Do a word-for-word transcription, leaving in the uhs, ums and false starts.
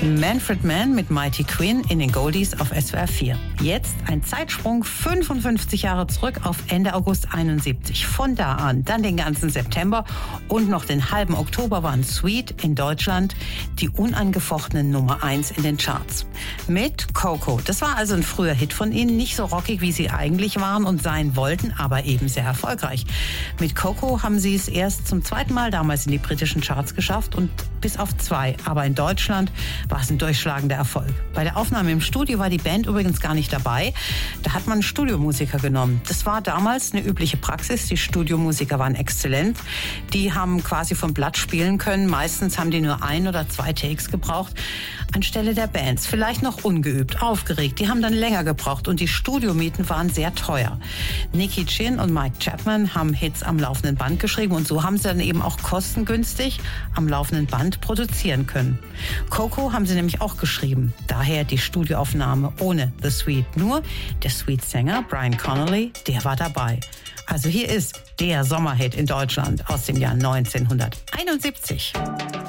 Manfred Mann mit Mighty Quinn in den Goldies auf S W R vier. Jetzt ein Zeitsprung fünfundfünfzig Jahre zurück auf Ende August einundsiebzig. Von da an, dann den ganzen September und noch den halben Oktober waren Sweet in Deutschland die unangefochtene Nummer eins in den Charts. Mit Coco. Das war also ein früher Hit von ihnen, nicht so rockig, wie sie eigentlich waren und sein wollten, aber eben sehr erfolgreich. Mit Coco haben sie es erst zum zweiten Mal damals in die britischen Charts geschafft und bis auf zwei. Aber in Deutschland war es ein durchschlagender Erfolg. Bei der Aufnahme im Studio war die Band übrigens gar nicht dabei. Da hat man einen Studiomusiker genommen. Das war damals eine übliche Praxis. Die Studiomusiker waren exzellent. Die haben quasi vom Blatt spielen können. Meistens haben die nur ein oder zwei Takes gebraucht. Anstelle der Bands. Vielleicht noch ungeübt, aufgeregt. Die haben dann länger gebraucht und die Studiomieten waren sehr teuer. Nicky Chinn und Mike Chapman haben Hits am laufenden Band geschrieben und so haben sie dann eben auch kostengünstig am laufenden Band produzieren können. Coco haben sie nämlich auch geschrieben. Daher die Studioaufnahme ohne The Sweet. Nur der Sweet-Sänger Brian Connolly, der war dabei. Also hier ist der Sommerhit in Deutschland aus dem Jahr neunzehnhunderteinundsiebzig.